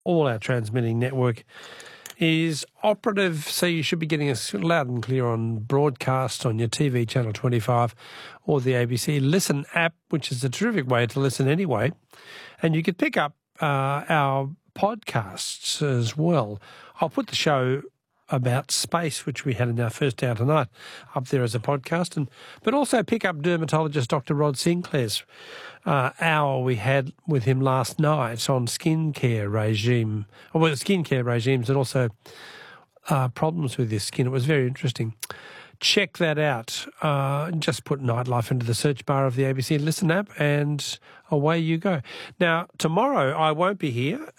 all our transmitting network is operative, so you should be getting us loud and clear on broadcast on your TV, Channel 25, or the ABC Listen app, which is a terrific way to listen anyway. And you can pick up our podcasts as well. I'll put the show about space, which we had in our first hour tonight, up there as a podcast, but also pick up dermatologist Dr. Rod Sinclair's hour we had with him last night on skincare regimes and also problems with your skin. It was very interesting. Check that out. Just put Nightlife into the search bar of the ABC Listen app and away you go. Now, tomorrow I won't be here.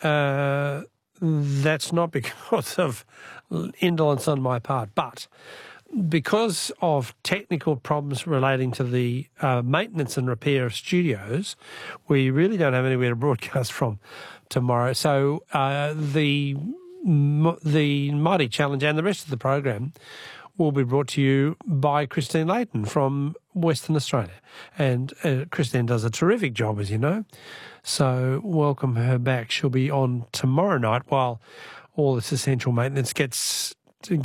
That's not because of indolence on my part, but because of technical problems relating to the maintenance and repair of studios, we really don't have anywhere to broadcast from tomorrow. So the Mighty Challenge and the rest of the program will be brought to you by Christine Layton from Western Australia. And Christine does a terrific job, as you know. So welcome her back. She'll be on tomorrow night while all this essential maintenance takes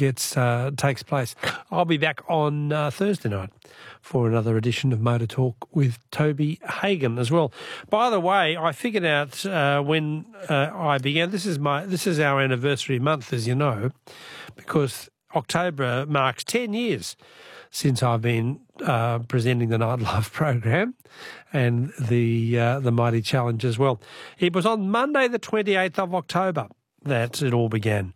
place. I'll be back on Thursday night for another edition of Motor Talk with Toby Hagan as well. By the way, I figured out when I began. This is our anniversary month, as you know, because October marks 10 years since I've been presenting the Nightlife program and the Mighty Challenge as well. It was on Monday the 28th of October that it all began.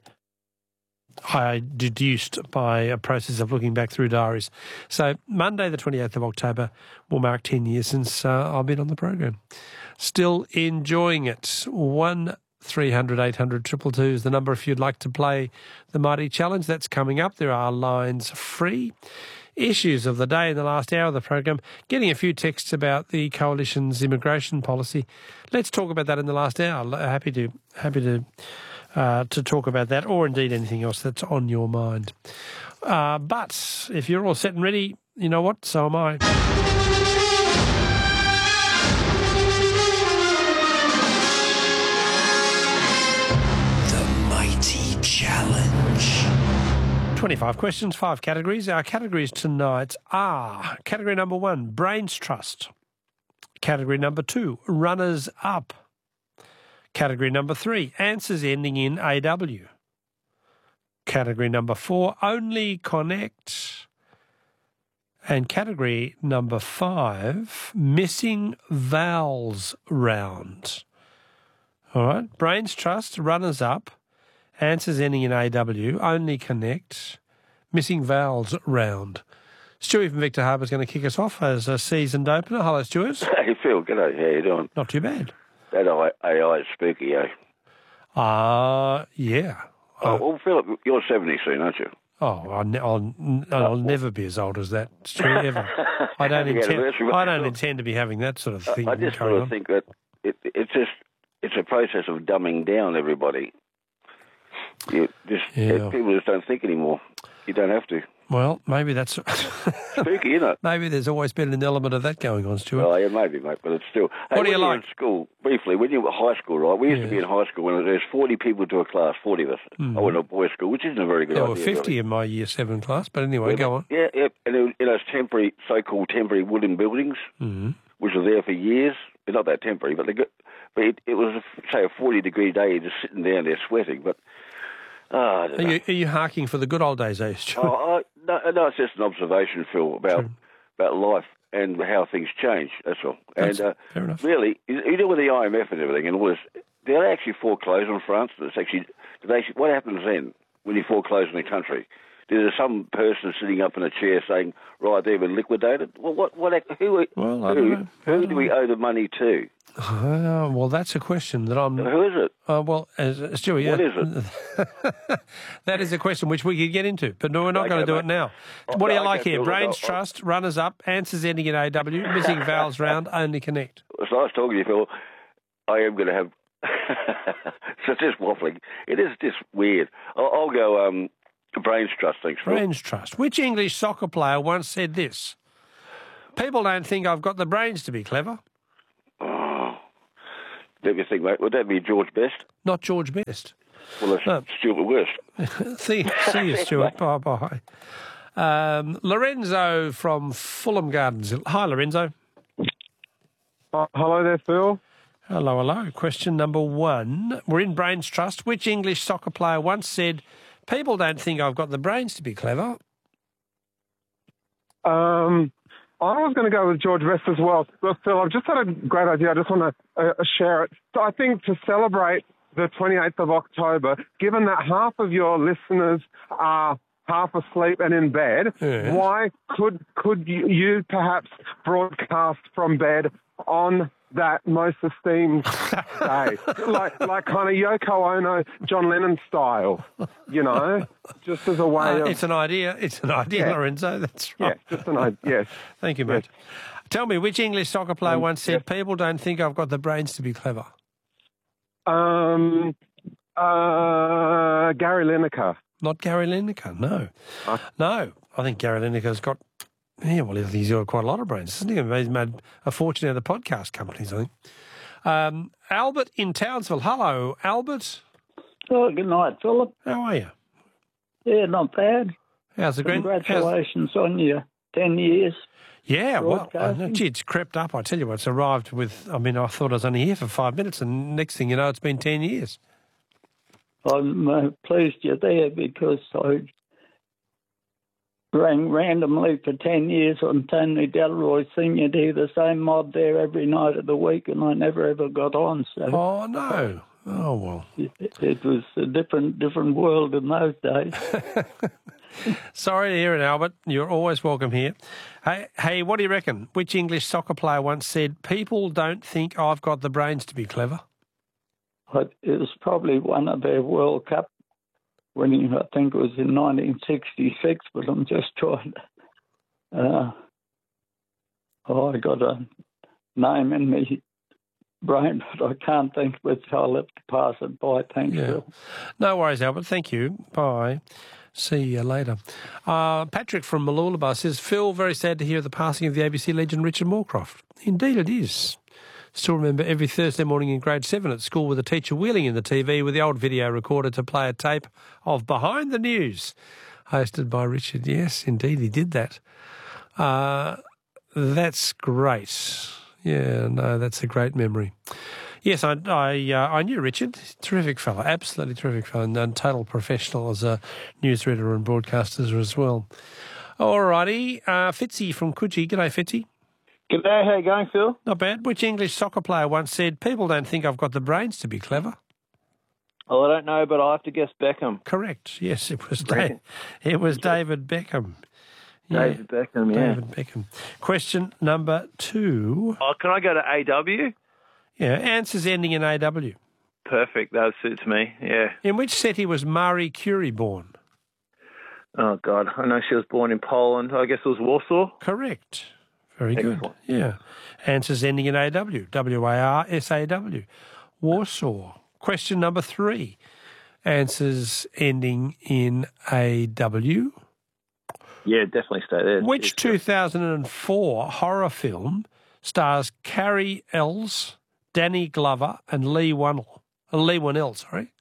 I deduced by a process of looking back through diaries. So Monday the 28th of October will mark 10 years since I've been on the program. Still enjoying it. 1300 800 222 is the number if you'd like to play the Mighty Challenge. That's coming up. There are lines free. Issues of the day in the last hour of the program. Getting a few texts about the Coalition's immigration policy. Let's talk about that in the last hour. Happy to talk about that, or indeed anything else that's on your mind. But if you're all set and ready, you know what? So am I. The Mighty Challenge. 25 questions, 5 categories. Our categories tonight are category number 1, Brains Trust. Category number 2, Runners Up. Category number 3, answers ending in AW. Category number 4, Only Connect. And category number 5, Missing Vowels Round. All right, Brains Trust, Runners Up, answers ending in AW, Only Connect, Missing Vowels Round. Stewie from Victor Harbour is going to kick us off as a seasoned opener. Hello, Stuart. Hey, Phil. G'day. How you doing? Not too bad. That AI is spooky, eh? Yeah. Well, Philip, you're 70 soon, aren't you? Oh, I'll never be as old as that, Stuart, ever. I don't intend to be having that sort of thing. I just sort of think that it's a process of dumbing down everybody. People just don't think anymore. You don't have to. Well, maybe that's spooky, isn't it? Maybe there's always been an element of that going on, Stuart. Oh, yeah, maybe, mate, but it's still. What do you like? In school, briefly, when you were high school, right? We used to be in high school when there's 40 people to a class, 40 of us. I went to a boys' school, which isn't a very good idea. There were 50 really. In my Year 7 class, but anyway, go on. Yeah, and in those so-called temporary wooden buildings, which were there for years. They're not that temporary, but it was, say, a 40-degree day, you're just sitting down there sweating, but... Are you harking for the good old days, eh, Stuart? No, it's just an observation, Phil, about life and how things change, that's all. Fair enough. Really, you know with the IMF and everything and all this, did they actually foreclose on France? What happens then when you foreclose on a country? There's some person sitting up in a chair saying, right, they've been liquidated? Well, who do we owe the money to? Well, that's a question that I'm... Who is it? Stuart, What is it? That is a question which we could get into, but no, we're not going to do it now. What do you like here? Brains Trust, Runners Up, answers ending in AW, Missing Vowels Round, Only Connect. It's nice talking to you, Phil. I am going to have... So just waffling. It is just weird. I'll go... Brains Trust, thanks, Phil. Brains Trust. Which English soccer player once said this? People don't think I've got the brains to be clever. Oh, Let me think, mate. Would that be George Best? Not George Best. Well, that's Stuart West. See you, Stuart. Bye-bye. Lorenzo from Fulham Gardens. Hi, Lorenzo. Hello there, Phil. Hello. Question number 1. We're in Brains Trust. Which English soccer player once said, "People don't think I've got the brains to be clever"? I was going to go with George Best as well. But Phil, I've just had a great idea. I just want to share it. So I think to celebrate the 28th of October, given that half of your listeners are half asleep and in bed, why could you perhaps broadcast from bed on that most esteemed day, like kind of Yoko Ono, John Lennon style, just as a way of... It's an idea. Yeah. Lorenzo. That's right. Yeah, just an idea, yes. Thank you, mate. Yes. Tell me, which English soccer player once said, "People don't think I've got the brains to be clever"? Gary Lineker. Not Gary Lineker, no. No, I think Gary Lineker's got... Yeah, well, he's got quite a lot of brains, hasn't he? He's made a fortune out of the podcast companies, I think. Albert in Townsville. Hello, Albert. Oh, good night, Philip. How are you? Yeah, not bad. How's the Congratulations on your 10 years. Yeah, well, gee, it's crept up. I tell you what, it's arrived with... I mean, I thought I was only here for 5 minutes, and next thing you know, it's been 10 years. I'm pleased you're there because I rang randomly for 10 years on Tony Delroy Senior D, the same mob there every night of the week, and I never ever got on. So oh, no. Oh, well. It was a different world in those days. Sorry to hear it, Albert. You're always welcome here. Hey, what do you reckon? Which English soccer player once said, "People don't think I've got the brains to be clever"? It was probably one of their World Cup winning, I think it was in 1966, but I'm just trying to... I got a name in my brain, but I can't think of it, so I'll have to pass it by. Thanks, Phil. No worries, Albert. Thank you. Bye. See you later. Patrick from Mooloolaba says, "Phil, very sad to hear the passing of the ABC legend Richard Moorcroft." Indeed it is. Still remember every Thursday morning in grade 7 at school with a teacher wheeling in the TV with the old video recorder to play a tape of Behind the News, hosted by Richard. Yes, indeed, he did that. That's great. Yeah, no, that's a great memory. Yes, I knew Richard. Terrific fellow, absolutely terrific fellow, and total professional as a newsreader and broadcaster as well. All righty, Fitzy from Coogee. G'day, Fitzy. G'day, how you going, Phil? Not bad. Which English soccer player once said, "People don't think I've got the brains to be clever"? Well, I don't know, but I have to guess Beckham. Correct. Yes, it was David Beckham. David Beckham, yeah. David Beckham. Question number 2. Oh, can I go to AW? Yeah, answers ending in AW. Perfect, that suits me, yeah. In which city was Marie Curie born? Oh, God, I know she was born in Poland. I guess it was Warsaw? Correct. Very Excellent. good. Yeah. Answers ending in AW. W-A-R-S-A-W. Warsaw. Question number 3. Answers ending in AW. Yeah, definitely stay there. Which 2004 horror film stars Carrie Ells, Danny Glover, and Lee Whannell, sorry?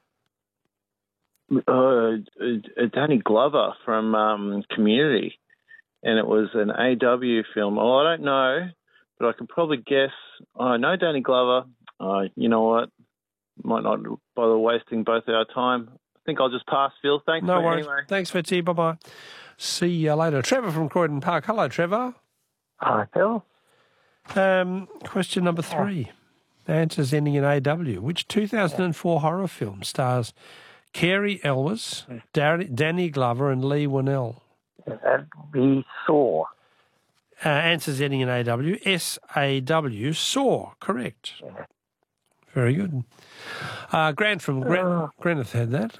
Danny Glover from Community. And it was an AW film. Oh, I don't know, but I can probably guess. I know Danny Glover. You know what? Might not bother wasting both our time. I think I'll just pass, Phil. Thanks. No worries. Anyway. Thanks, Fitzy. Bye-bye. See you later. Trevor from Croydon Park. Hello, Trevor. Hi, Phil. Question number 3. Answers ending in AW. Which 2004 horror film stars Carrie Elwes, Danny Glover, and Lee Whannell? We saw. Answers ending in AW. S-A-W. Saw. Correct. Yeah. Very good. Grant from Greenock had that.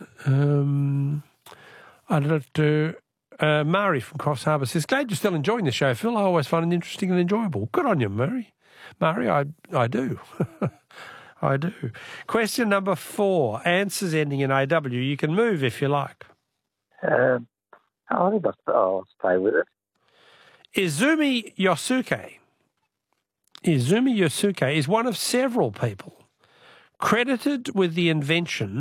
I'd love to... Murray from Cross Harbour says, "Glad you're still enjoying the show, Phil. I always find it interesting and enjoyable." Good on you, Murray. Murray, I do. I do. Question number 4. Answers ending in AW. You can move if you like. I think I'll stay with it. Izumi Yosuke is one of several people credited with the invention